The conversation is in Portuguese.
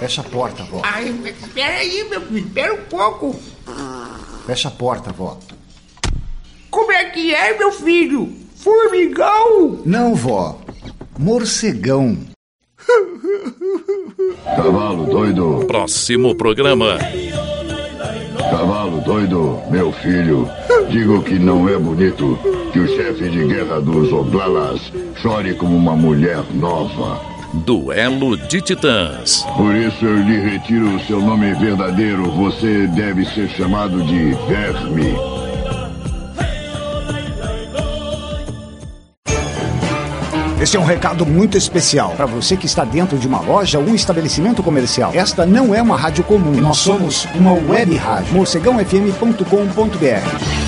Fecha a porta, vó. Ai, espera aí, meu filho, espera um pouco. Fecha a porta, vó. Como é que é, meu filho? Formigão? Não, vó. Morcegão. Cavalo doido. Próximo programa. Cavalo doido, meu filho. Digo que não é bonito que o chefe de guerra dos Oglalas chore como uma mulher nova. Duelo de Titãs. Por isso eu lhe retiro o seu nome verdadeiro. Você deve ser chamado de Verme. Esse é um recado muito especial para você que está dentro de uma loja ou um estabelecimento comercial. Esta não é uma rádio comum. Nós somos uma web rádio. morcegãofm.com.br.